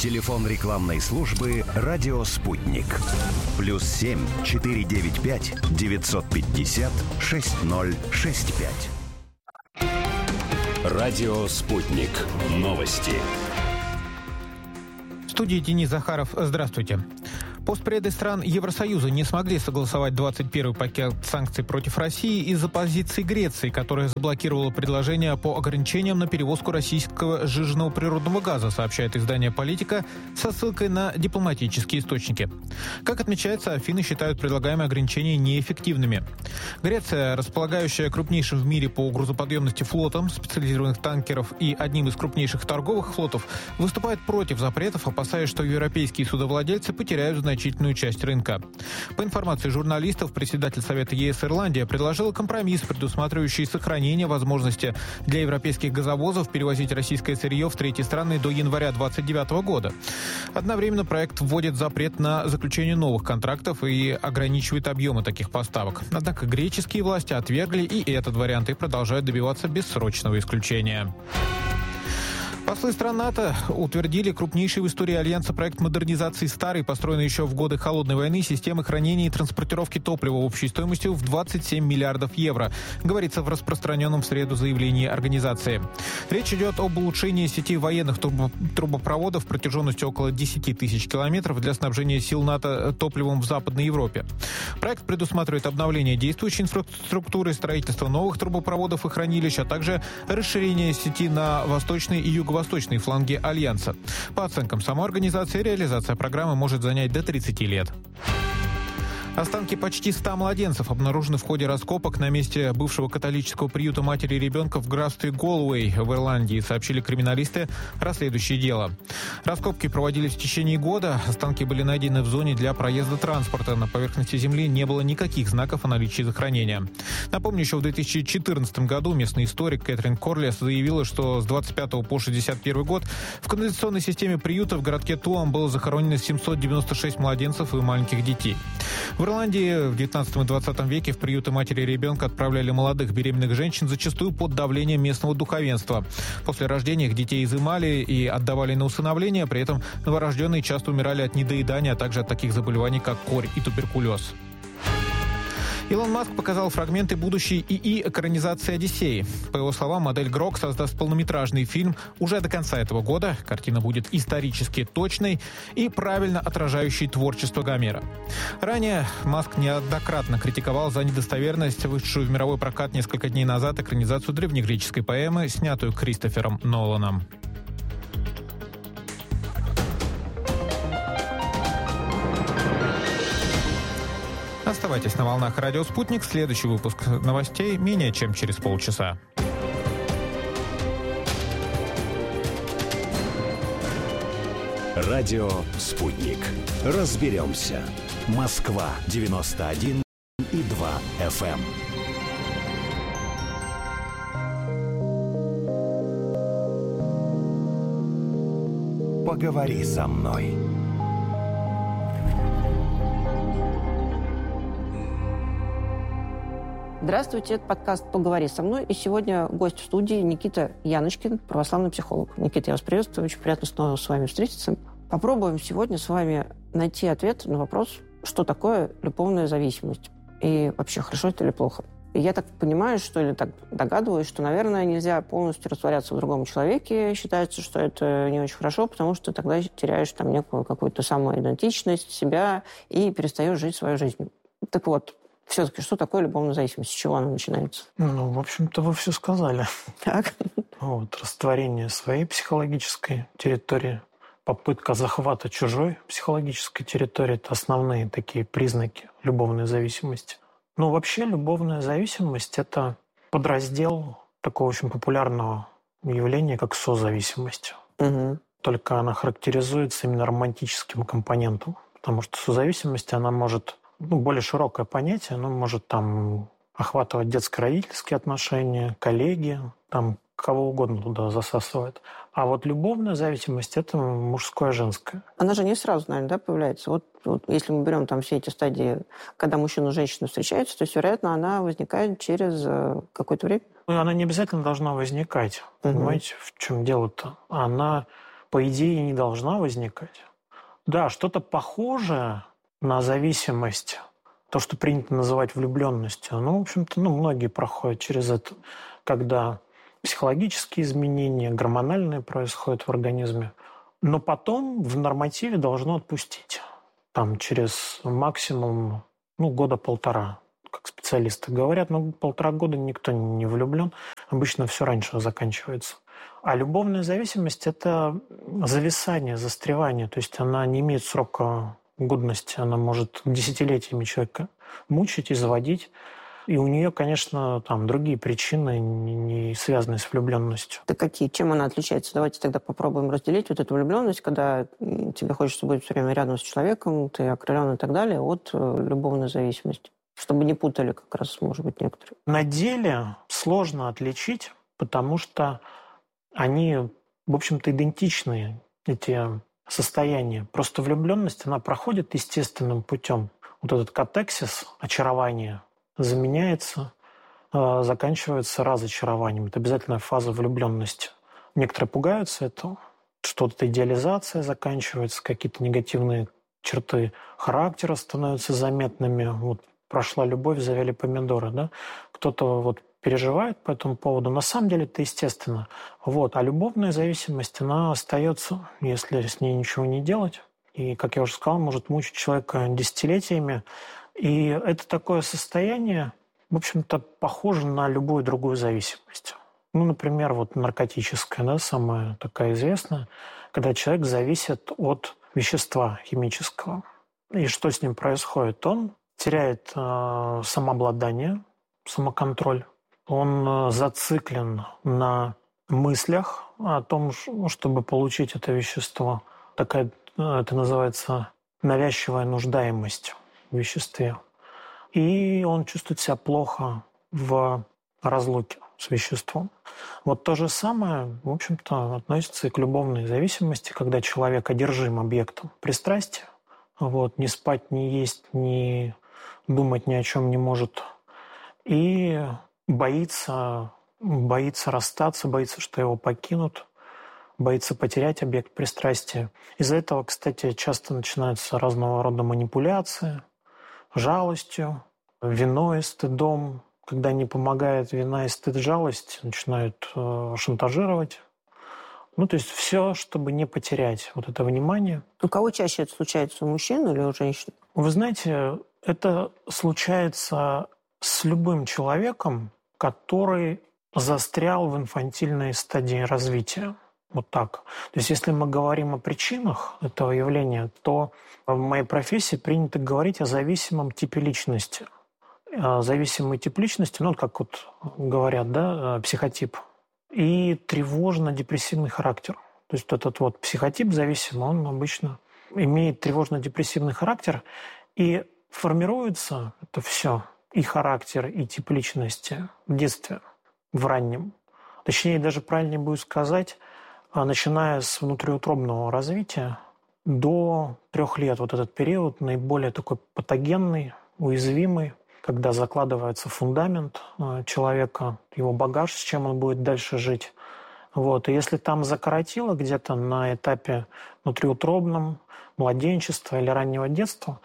Телефон рекламной службы «Радио Спутник». +7 495 950 6065. «Радио Спутник». Новости. В студии Денис Захаров. Здравствуйте. Постпреды стран Евросоюза не смогли согласовать 21-й пакет санкций против России из-за позиции Греции, которая заблокировала предложение по ограничениям на перевозку российского сжиженного природного газа, сообщает издание «Политика» со ссылкой на дипломатические источники. Как отмечается, Афины считают предлагаемые ограничения неэффективными. Греция, располагающая крупнейшим в мире по грузоподъемности флотом специализированных танкеров и одним из крупнейших торговых флотов, выступает против запретов, опасаясь, что европейские судовладельцы потеряют значительную часть рынка. По информации журналистов, председатель Совета ЕС Ирландия предложила компромисс, предусматривающий сохранение возможности для европейских газовозов перевозить российское сырье в третьи страны до января 2029 года. Одновременно проект вводит запрет на заключение новых контрактов и ограничивает объемы таких поставок. Однако греческие власти отвергли и этот вариант и продолжают добиваться бессрочного исключения. Послы стран НАТО утвердили крупнейший в истории Альянса проект модернизации старой, построенной еще в годы Холодной войны, системы хранения и транспортировки топлива общей стоимостью в 27 миллиардов евро, говорится в распространенном в среду заявлении организации. Речь идет об улучшении сети военных трубопроводов протяженностью около 10 тысяч километров для снабжения сил НАТО топливом в Западной Европе. Проект предусматривает обновление действующей инфраструктуры, строительство новых трубопроводов и хранилищ, а также расширение сети на восточной и юго-восточной фланги Альянса. По оценкам самой организации, реализация программы может занять до 30 лет. Останки почти 100 младенцев обнаружены в ходе раскопок на месте бывшего католического приюта матери и ребенка в графстве Голуэй в Ирландии, сообщили криминалисты, расследующие дело. Раскопки проводились в течение года. Останки были найдены в зоне для проезда транспорта. На поверхности земли не было никаких знаков о наличии захоронения. Напомню, еще в 2014 году местный историк Кэтрин Корлес заявила, что с 25 по 61 год в канализационной системе приюта в городке Туам было захоронено 796 младенцев и маленьких детей. В Ирландии в 19 и 20 веке в приюты матери и ребенка отправляли молодых беременных женщин, зачастую под давлением местного духовенства. После рождения их детей изымали и отдавали на усыновление, при этом новорожденные часто умирали от недоедания, а также от таких заболеваний, как корь и туберкулез. Илон Маск показал фрагменты будущей ИИ экранизации «Одиссеи». По его словам, модель Грок создаст полнометражный фильм уже до конца этого года. Картина будет исторически точной и правильно отражающей творчество Гомера. Ранее Маск неоднократно критиковал за недостоверность вышедшую в мировой прокат несколько дней назад экранизацию древнегреческой поэмы, снятую Кристофером Ноланом. Оставайтесь на волнах «Радио Спутник». Следующий выпуск новостей менее чем через полчаса. «Радио Спутник». Разберемся. Москва 91,2 FM. Поговори со мной. Здравствуйте, это подкаст «Поговори со мной». И сегодня гость в студии Никита Яночкин, православный психолог. Никита, я вас приветствую, очень приятно снова с вами встретиться. Попробуем сегодня с вами найти ответ на вопрос, что такое любовная зависимость. И вообще, хорошо это или плохо. И я так понимаю, что или так догадываюсь, что, наверное, нельзя полностью растворяться в другом человеке. Считается, что это не очень хорошо, потому что тогда теряешь там некую какую-то самоидентичность, себя и перестаешь жить своей жизнью. Так вот, все-таки, что такое любовная зависимость? С чего она начинается? Ну, в общем-то, вы все сказали. Так. Вот, растворение своей психологической территории, попытка захвата чужой психологической территории – это основные такие признаки любовной зависимости. Ну, вообще, любовная зависимость – это подраздел такого очень популярного явления, как созависимость. Угу. Только она характеризуется именно романтическим компонентом, потому что созависимость, она может... более широкое понятие, оно может там охватывать детско-родительские отношения, коллеги, там кого угодно туда засасывает. А вот любовная зависимость – это мужское, женское. Она же не сразу, наверное, да, появляется. Вот если мы берем там все эти стадии, когда мужчина и женщина встречаются, то есть, вероятно, она возникает через какое-то время? Ну, она не обязательно должна возникать. Понимаете, в чем дело-то? Она по идее, не должна возникать. Да, что-то похожее на зависимость, то, что принято называть влюбленностью, в общем-то, многие проходят через это, когда психологические изменения, гормональные происходят в организме, но потом в нормативе должно отпустить. Там через максимум года полтора, как специалисты говорят, 1,5 года никто не влюблен, обычно все раньше заканчивается. А любовная зависимость – это зависание, застревание, то есть она не имеет срока годности, она может десятилетиями человека мучить и заводить. И у нее, конечно, там другие причины, не связанные с влюбленностью. Да какие? Чем она отличается? Давайте тогда попробуем разделить вот эту влюбленность, когда тебе хочется быть все время рядом с человеком, ты окрылен и так далее, от любовной зависимости. Чтобы не путали как раз, может быть, некоторые. На деле сложно отличить, потому что они, в общем-то, идентичны, эти состояния. Просто влюбленность, она проходит естественным путем. Вот этот катексис, очарование, заменяется, заканчивается разочарованием. Это обязательная фаза влюбленности. Некоторые пугаются этого, что вот эта идеализация заканчивается, какие-то негативные черты характера становятся заметными. Вот прошла любовь, завяли помидоры, да? Кто-то переживает по этому поводу. На самом деле это естественно. А любовная зависимость, она остается, если с ней ничего не делать. И, как я уже сказал, может мучить человека десятилетиями. И это такое состояние, в общем-то, похоже на любую другую зависимость. Например, наркотическая, да, самая такая известная, когда человек зависит от вещества химического. И что с ним происходит? Он теряет самообладание, самоконтроль. Он зациклен на мыслях о том, чтобы получить это вещество. Такая, это называется, навязчивая нуждаемость в веществе. И он чувствует себя плохо в разлуке с веществом. То же самое, в общем-то, относится и к любовной зависимости, когда человек одержим объектом пристрастия. Не спать, не есть, не думать ни о чем не может. И боится расстаться, боится, что его покинут, боится потерять объект пристрастия. Из-за этого, кстати, часто начинаются разного рода манипуляции, жалостью, виной, стыдом. Когда не помогает вина и стыд, жалость, начинают шантажировать. То есть все, чтобы не потерять это внимание. У кого чаще это случается, у мужчин или у женщин? Вы знаете, это случается с любым человеком, который застрял в инфантильной стадии развития. Так. То есть если мы говорим о причинах этого явления, то в моей профессии принято говорить о зависимом типе личности. Зависимый тип личности, как говорят, да, психотип, и тревожно-депрессивный характер. То есть этот психотип зависимый, он обычно имеет тревожно-депрессивный характер, и формируется это все, и характер, и тип личности в детстве, в раннем. Точнее, даже правильнее будет сказать, начиная с внутриутробного развития до 3 лет. Этот период наиболее такой патогенный, уязвимый, когда закладывается фундамент человека, его багаж, с чем он будет дальше жить. И если там закоротило где-то на этапе внутриутробном, младенчества или раннего детства,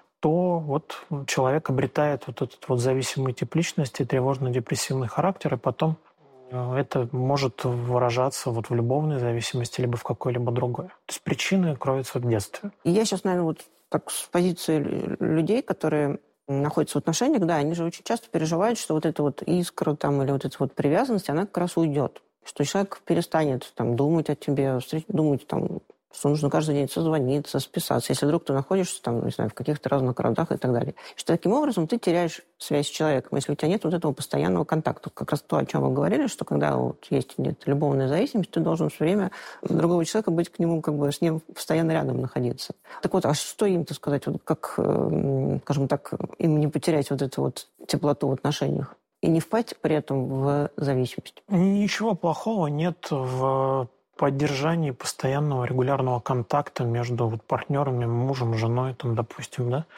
то человек обретает этот зависимый тип личности, тревожно-депрессивный характер, и потом это может выражаться в любовной зависимости либо в какой-либо другой. То есть причины кроются в детстве. И я сейчас, наверное, так с позиции людей, которые находятся в отношениях, да, они же очень часто переживают, что эта искра или эта привязанность, она как раз уйдет. Что человек перестанет думать о тебе, думать что нужно каждый день созвониться, списаться, если вдруг ты находишься в каких-то разных городах и так далее. Что таким образом ты теряешь связь с человеком, если у тебя нет этого постоянного контакта. Как раз то, о чем вы говорили, что когда нет любовная зависимость, ты должен все время другого человека быть к нему, с ним постоянно рядом находиться. Так а что им-то сказать, как, скажем так, им не потерять эту теплоту в отношениях и не впасть при этом в зависимость? Ничего плохого нет в поддержании постоянного регулярного контакта между партнерами, мужем, женой, допустим, да.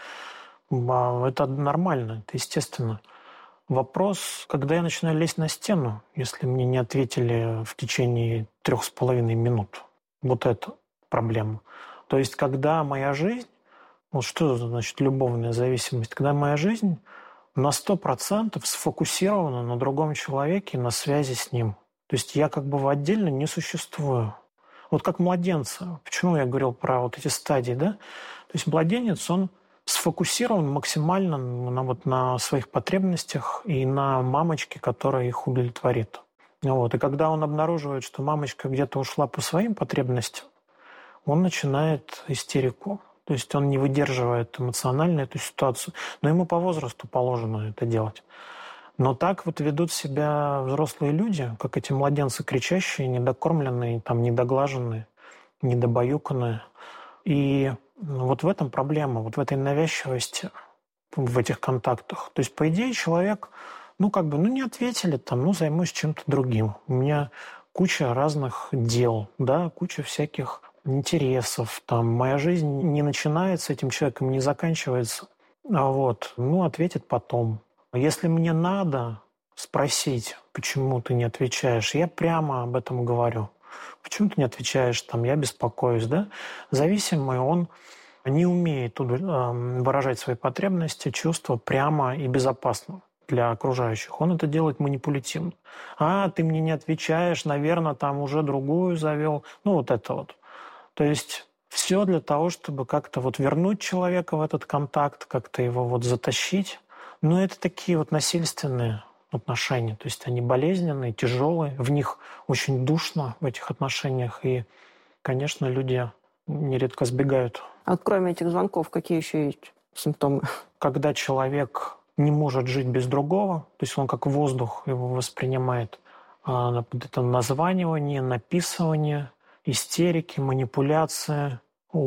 Это нормально, это естественно. Вопрос, когда я начинаю лезть на стену, если мне не ответили в течение 3,5 минут. вот эту проблему. То есть, когда моя жизнь, вот что значит любовная зависимость, когда моя жизнь на 100% сфокусирована на другом человеке, на связи с ним. То есть я как бы отдельно не существую. Вот как младенца. Почему я говорил про вот эти стадии, да? То есть младенец, он сфокусирован максимально на своих потребностях и на мамочке, которая их удовлетворит. Вот. И когда он обнаруживает, что мамочка где-то ушла по своим потребностям, он начинает истерику. То есть он не выдерживает эмоционально эту ситуацию. Но ему по возрасту положено это делать. Но так вот ведут себя взрослые люди, как эти младенцы кричащие, недокормленные, там, недоглаженные, недобаюканные. И вот в этом проблема, вот в этой навязчивости, в этих контактах. То есть, по идее, человек, не ответили, займусь чем-то другим. У меня куча разных дел, да, куча всяких интересов, моя жизнь не начинается с этим человеком, не заканчивается. Ответит потом. Если мне надо спросить, почему ты не отвечаешь, я прямо об этом говорю. Почему ты не отвечаешь, я беспокоюсь, да? Зависимый, он не умеет выражать свои потребности, чувства прямо и безопасно для окружающих. Он это делает манипулятивно. Ты мне не отвечаешь, наверное, уже другую завел. То есть все для того, чтобы как-то вернуть человека в этот контакт, как-то его затащить. Но это такие насильственные отношения. То есть они болезненные, тяжелые, в них очень душно в этих отношениях. И, конечно, люди нередко сбегают. А кроме этих звонков, какие еще есть симптомы? Когда человек не может жить без другого, то есть он как воздух его воспринимает, это названивание, написывание, истерики, манипуляция,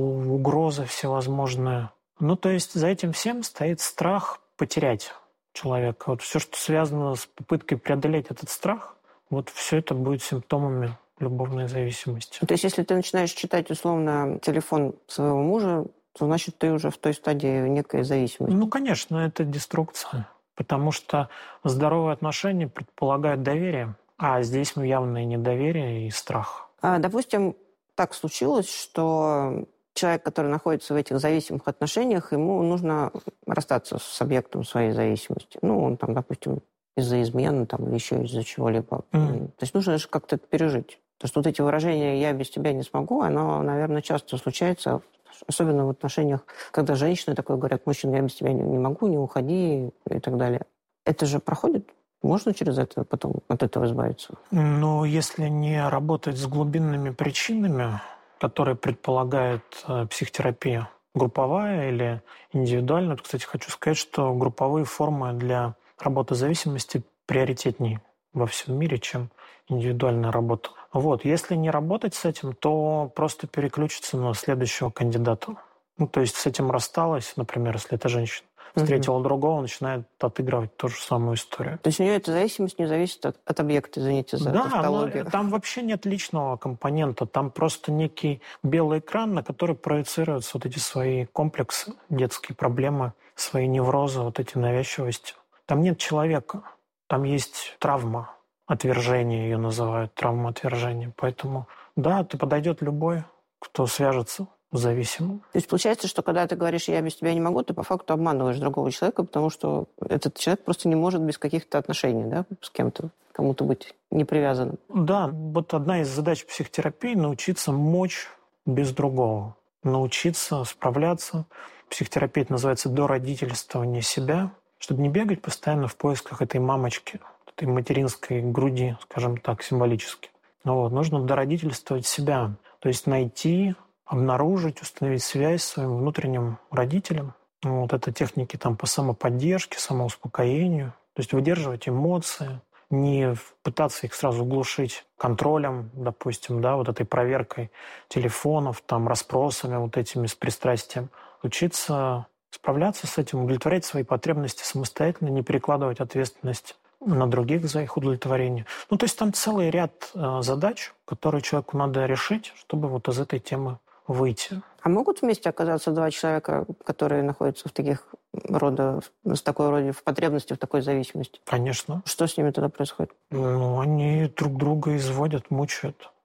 угрозы всевозможные. То есть за этим всем стоит страх потерять человека. Все, что связано с попыткой преодолеть этот страх, все это будет симптомами любовной зависимости. То есть если ты начинаешь читать, условно, телефон своего мужа, то значит ты уже в той стадии некой зависимости. Конечно, это деструкция. Потому что здоровые отношения предполагают доверие, а здесь явное недоверие и страх. Допустим, так случилось, что человек, который находится в этих зависимых отношениях, ему нужно расстаться с объектом своей зависимости. Он допустим, из-за измены или еще из-за чего-либо. То есть нужно же как-то это пережить. Потому что эти выражения «я без тебя не смогу», оно, наверное, часто случается, особенно в отношениях, когда женщины такое говорят: мужчина, я без тебя не могу, не уходи и так далее. Это же проходит? Можно через это потом от этого избавиться? Если не работать с глубинными причинами, которые предполагает психотерапия, групповая или индивидуальная. Кстати, хочу сказать, что групповые формы для работы зависимости приоритетнее во всем мире, чем индивидуальная работа. Если не работать с этим, то просто переключиться на следующего кандидата. То есть с этим рассталась, например, если это женщина, встретила другого, начинает отыгрывать ту же самую историю. То есть у нее эта зависимость не зависит от объекта, извините за тавтологию. Там вообще нет личного компонента, там просто некий белый экран, на который проецируются эти свои комплексы, детские проблемы, свои неврозы, эти навязчивости. Там нет человека, там есть травма отвержения, ее называют, травма отвержения. Поэтому, это подойдет любой, кто свяжется зависимым. То есть получается, что когда ты говоришь «я без тебя не могу», ты по факту обманываешь другого человека, потому что этот человек просто не может без каких-то отношений, да, с кем-то, кому-то быть не привязанным. Да, одна из задач психотерапии — научиться мочь без другого, научиться справляться. Психотерапия называется дородительствование себя, чтобы не бегать постоянно в поисках этой мамочки, этой материнской груди, скажем так, символически. Нужно дородительствовать себя, то есть найти, обнаружить, установить связь с своим внутренним родителем. Это техники по самоподдержке, самоуспокоению. То есть выдерживать эмоции, не пытаться их сразу глушить контролем, допустим, этой проверкой телефонов, расспросами этими с пристрастием. Учиться справляться с этим, удовлетворять свои потребности самостоятельно, не перекладывать ответственность на других за их удовлетворение. То есть там целый ряд задач, которые человеку надо решить, чтобы из этой темы выйти. А могут вместе оказаться два человека, которые находятся в такой роде в потребности, в такой зависимости? Конечно. Что с ними тогда происходит? Они друг друга изводят, мучают.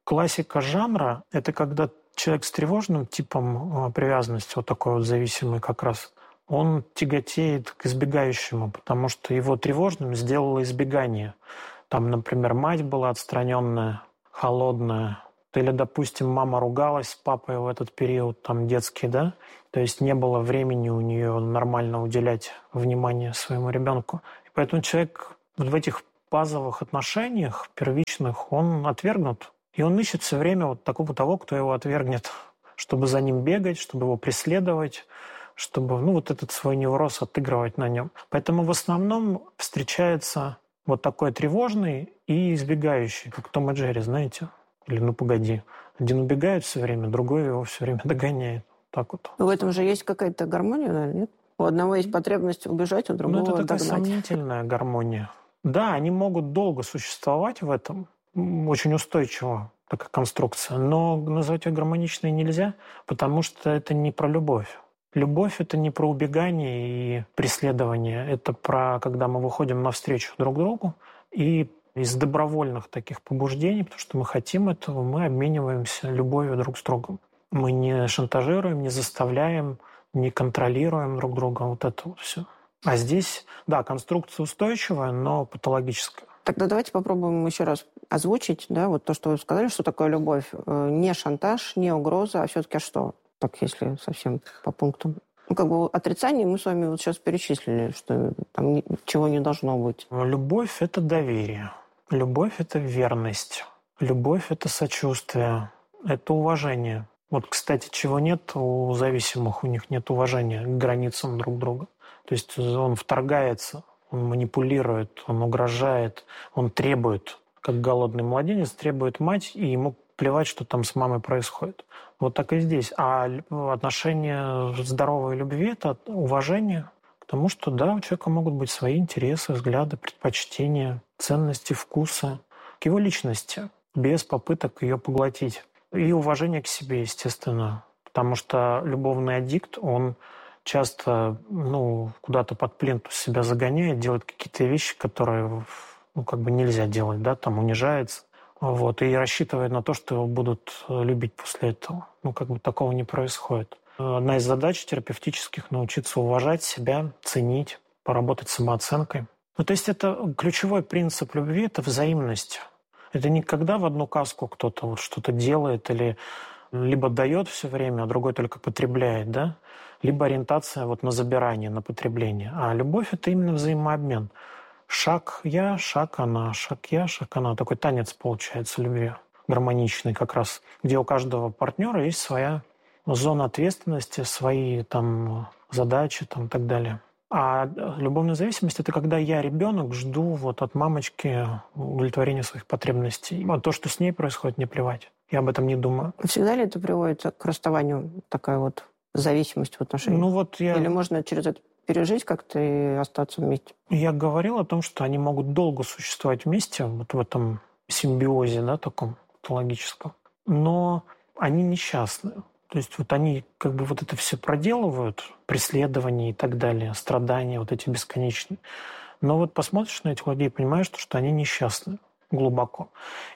Классика жанра – это когда человек с тревожным типом привязанности, вот такой вот зависимый как раз, он тяготеет к избегающему, потому что его тревожным сделало избегание. Там, например, мать была отстраненная, холодная, или, допустим, мама ругалась с папой в этот период, там, детский, да, то есть не было времени у нее нормально уделять внимание своему ребенку. И поэтому человек в этих базовых отношениях первичных, он отвергнут, и он ищет все время вот такого того, кто его отвергнет, чтобы за ним бегать, чтобы его преследовать, чтобы, вот этот свой невроз отыгрывать на нем. Поэтому в основном встречается вот такой тревожный и избегающий, как Том и Джерри, знаете? Или «Ну, погоди». Один убегает все время, другой его все время догоняет. Так вот. Но в этом же есть какая-то гармония, наверное, нет? У одного есть потребность убежать, у другого это такая догнать. сомнительная гармония. Да, они могут долго существовать в этом, очень устойчиво, такая конструкция, но назвать ее гармоничной нельзя, потому что это не про любовь. Любовь – это не про убегание и преследование, это про когда мы выходим навстречу друг другу и из добровольных таких побуждений, потому что мы хотим этого, мы обмениваемся любовью друг с другом. Мы не шантажируем, не заставляем, не контролируем друг друга. Вот это вот все. А здесь, да, конструкция устойчивая, но патологическая. Тогда давайте попробуем еще раз озвучить, да, вот то, что вы сказали, что такое любовь. Не шантаж, не угроза, а все-таки что? Так, если совсем по пунктам. Отрицание мы с вами вот сейчас перечислили, что там ничего не должно быть. Любовь – это доверие. Любовь – это верность. Любовь – это сочувствие. Это уважение. Вот, кстати, чего нет у зависимых, у них нет уважения к границам друг друга. То есть он вторгается, он манипулирует, он угрожает, он требует, как голодный младенец, требует мать, и ему плевать, что там с мамой происходит. Вот так и здесь. А отношение здоровой любви – это уважение к тому, что, да, у человека могут быть свои интересы, взгляды, предпочтения, ценности, вкусы, к его личности, без попыток ее поглотить. И уважение к себе, естественно. Потому что любовный аддикт, он часто куда-то под плинтус себя загоняет, делает какие-то вещи, которые нельзя делать, да, там унижается. И рассчитывает на то, что его будут любить после этого. Такого не происходит. Одна из задач терапевтических – научиться уважать себя, ценить, поработать с самооценкой. То есть это ключевой принцип любви – это взаимность. Это не когда в одну каску кто-то что-то делает или либо дает все время, а другой только потребляет, да? Либо ориентация на забирание, на потребление. А любовь – это именно взаимообмен. Шаг я, шаг она, шаг я, шаг она. Такой танец получается любви, гармоничный как раз, где у каждого партнера есть своя зона ответственности, свои задачи и так далее. А любовная зависимость – это когда я, ребенок, жду от мамочки удовлетворения своих потребностей. А то, что с ней происходит, не плевать. Я об этом не думаю. Всегда ли это приводит к расставанию, такая зависимость в отношениях? Или можно через это пережить как-то и остаться вместе? Я говорил о том, что они могут долго существовать вместе, в этом симбиозе, да, таком патологическом. Но они несчастны. То есть они это все проделывают, преследования и так далее, страдания эти бесконечные. Но посмотришь на этих людей и понимаешь, что они несчастны глубоко.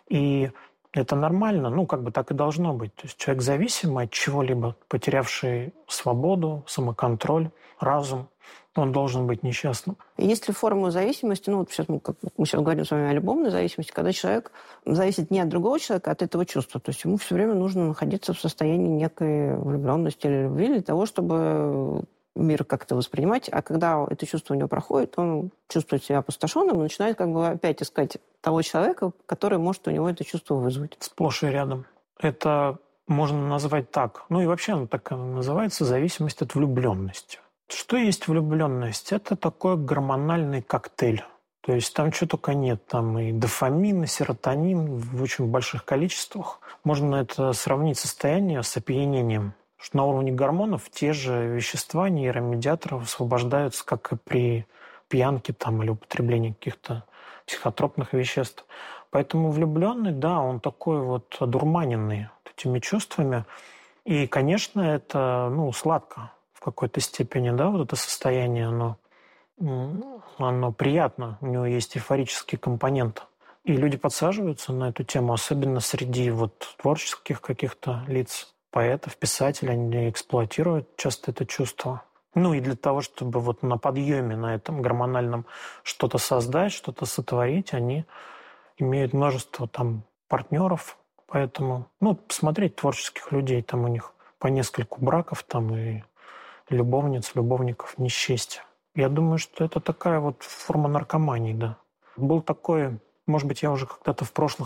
И это нормально, так и должно быть. То есть человек зависимый от чего-либо, потерявший свободу, самоконтроль, разум, он должен быть несчастным. Есть ли формы зависимости, мы сейчас говорим с вами о любовной зависимости, когда человек зависит не от другого человека, а от этого чувства. То есть ему все время нужно находиться в состоянии некой влюбленности или любви для того, чтобы мир как-то воспринимать. А когда это чувство у него проходит, он чувствует себя опустошенным и начинает опять искать того человека, который может у него это чувство вызвать. Сплошь и рядом. Это можно назвать так. И вообще оно так называется зависимость от влюбленности. Что есть влюбленность? Это такой гормональный коктейль. То есть там что только нет. Там и дофамин, и серотонин в очень больших количествах. Можно это сравнить состояние с опьянением. Что на уровне гормонов те же вещества, нейромедиаторов освобождаются, как и при пьянке или употреблении каких-то психотропных веществ. Поэтому влюбленный, да, он такой одурманенный этими чувствами. И, конечно, это сладко в какой-то степени, да, это состояние, оно приятно, у него есть эйфорический компонент. И люди подсаживаются на эту тему, особенно среди творческих каких-то лиц, поэтов, писателей, они эксплуатируют часто это чувство. И для того, чтобы на подъеме, на этом гормональном что-то создать, что-то сотворить, они имеют множество партнеров. Поэтому, посмотреть творческих людей, там у них по нескольку браков, там и любовниц, любовников не счесть. Я думаю, что это такая форма наркомании, да. Был такой, может быть, я уже когда-то в прошлых